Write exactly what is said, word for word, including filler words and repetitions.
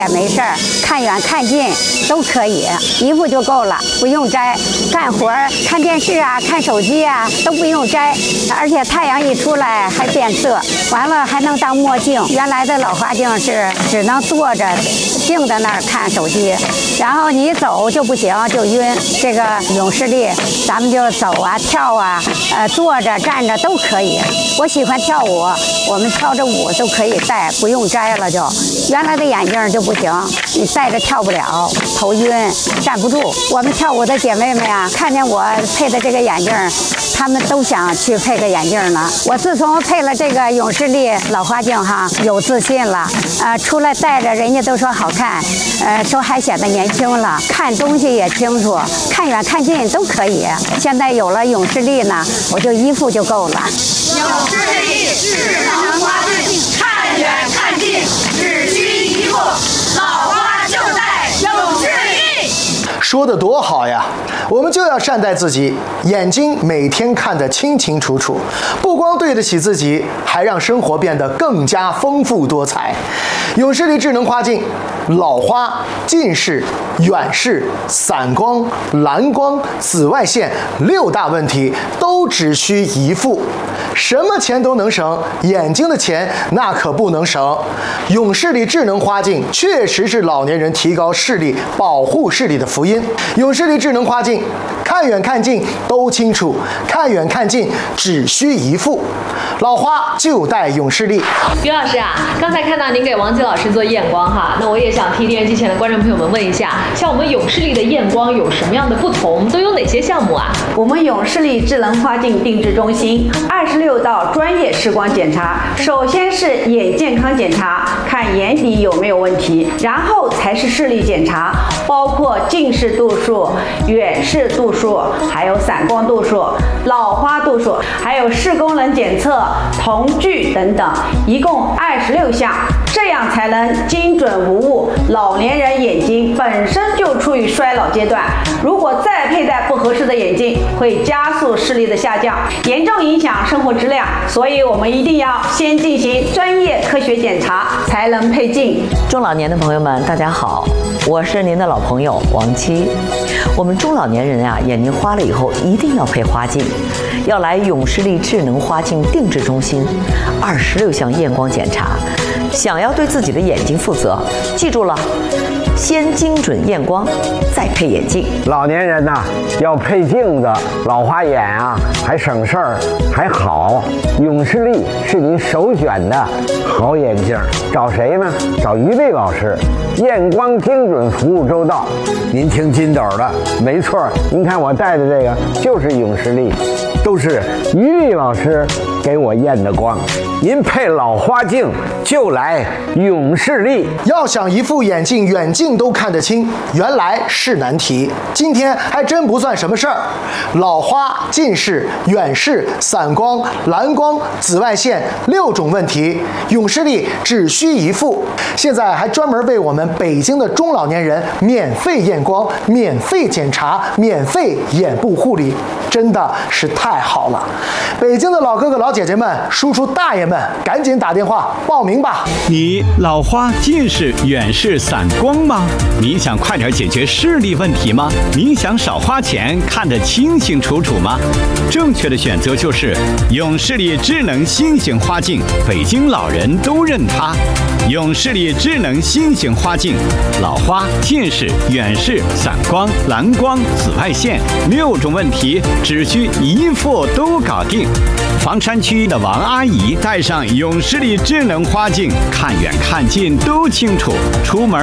也没事儿，看远看近都可以，一副就够了，不用摘。干活儿、看电视啊、看手机啊都不用摘，而且太阳一出来还变色，完了还能当墨镜。原来的老花镜是只能坐着静在那儿看手机，然后你走就不行，就晕。这个勇士力，咱们就走啊、跳啊，呃，坐着、站着都可以。我喜欢跳舞，我们跳着舞都可以戴，不用摘了就。原来的眼镜就不行，你戴着跳不了，头晕，站不住。我们跳舞的姐妹们呀，看见我配的这个眼镜，她们都想去配个眼镜呢。我自从配了这个勇士力老花镜哈，有自信了，呃，出来戴着人家都说好看，呃，说还显得年轻了，看东西也清楚，看远看近都可以。现在有了勇士力呢，我就一副就够了。 勇士力智能花镜，看远看近只需一副，老花就戴勇士力。 说得多好呀！我们就要善待自己，眼睛每天看得清清楚楚，不光对得起自己，还让生活变得更加丰富多彩。勇士力智能花镜，老花、近视、远视、散光、蓝光、紫外线六大问题都只需一副。什么钱都能省，眼睛的钱那可不能省。勇士力智能花镜确实是老年人提高视力、保护视力的福音。勇士力智能花镜，看远看近都清楚，看远看近只需一副。老花就戴勇士力。 于老师啊，刚才看到您给王吉老师做验光哈，那我也想替电视机前的观众朋友们问一下，像我们勇士力的验光有什么样的不同？都有哪些项目啊？ 我们勇士力智能花镜定制中心二十六道专业视光检查，首先是眼健康检查，看眼底有没有问题，然后才是视力检查，包括近视度数、远视度数，还有散光度数、老花度数，还有视功能检测、瞳距等等，一共二十六项，这样才能精准无误。老年人眼睛本身就处于衰老阶段，如果再佩戴不合适的眼镜，会加速视力的下降，严重影响生活质量。所以我们一定要先进行专业科学检查，才能配镜。 中老年的朋友们，大家好，我是您的老朋友王七。我们中老年人啊，眼睛花了以后一定要配花镜，要来勇士力智能花镜定制中心，二十六项验光检查。想要对自己的眼睛负责，记住了，先精准验光，再配眼镜。 老年人呐、啊，要配镜子，老花眼啊，还省事儿，还好。勇士力是您首选的好眼镜，找谁呢？找于丽老师，验光精准，服务周到。您听金斗的，没错，您看我戴的这个就是勇士力，都是于丽老师给我验的光。您配老花镜就来勇士力。 要想一副眼镜远近都看得清，原来是难题。今天还真不算什么事儿。老花、近视、远视、散光、蓝光、紫外线六种问题，勇士力只需一副。现在还专门为我们北京的中老年人免费验光、免费检查、免费眼部护理，真的是太好了。北京的老哥哥老姐姐们、叔叔大爷们，赶紧打电话报名吧。 你老花、近视、远视、散光吗？你想快点解决视力问题吗？你想少花钱看得清清楚楚吗？正确的选择就是勇士力智能新型花镜，北京老人都认它。勇士力智能新型花镜，老花、近视、远视、散光、蓝光、紫外线六种问题只需一副都搞定。房山区的王阿姨戴上勇士力智能花镜，看远看近都清楚，出门